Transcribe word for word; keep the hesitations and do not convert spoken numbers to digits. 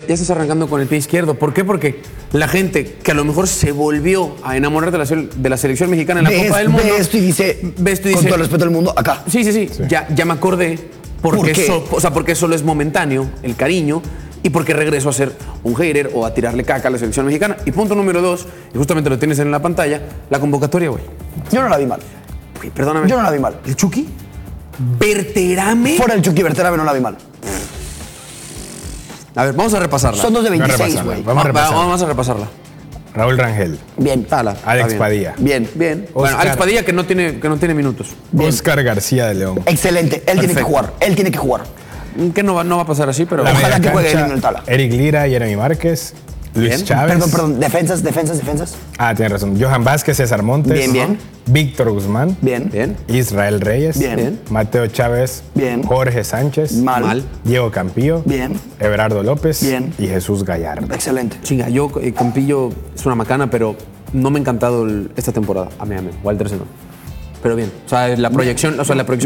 ya estás arrancando con el pie izquierdo. ¿Por qué? Porque la gente que a lo mejor se volvió a enamorar de la, de la selección mexicana en la Ve Copa esto, del Mundo. Ve esto y dice, ve esto y con dice, todo el respeto del mundo, acá. Sí, sí, sí. sí. Ya, ya me acordé. Porque, ¿Por qué? so, o sea, porque solo es momentáneo el cariño y porque regreso a ser un hater o a tirarle caca a la selección mexicana. Y punto número dos, y justamente lo tienes en la pantalla, la convocatoria, güey. Yo no la vi mal. Güey, perdóname. Yo no la vi mal. ¿El Chucky? Berterame. Fuera el Chucky Berterame no la vi mal. A ver, vamos a repasarla. Son dos de Vamos a veintiséis, repasarla, güey. Vamos a Va- va- repasarla. Vamos a repasarla. Raúl Rangel, Bien. Tala, Alex está bien. Padilla, Bien. Bien. Oscar. Bueno, Alex Padilla que no tiene, que no tiene minutos. Bien. Oscar García de León. Excelente. Él tiene que Perfecto. jugar. Él tiene que jugar. Que no va, no va a pasar así, pero... La Ojalá media que juegue cancha, en el Tala. Eric Lira, Jeremy Márquez, Luis Bien. Chávez. Perdón, perdón. Defensas, defensas, defensas. Ah, tienes razón. Johan Vázquez, César Montes. Bien, bien. Víctor Guzmán. Bien. Bien. Israel Reyes. Bien. Bien. Mateo Chávez. Bien. Jorge Sánchez. Mal. Mal. Diego Campillo. Bien. Everardo López. Bien. Y Jesús Gallardo. Excelente. Chinga, yo, eh, Campillo es una macana, pero no me ha encantado el- esta temporada. A mí, a mí. Walter Senón. Pero bien. O sea, la proyección, o sea, la proyección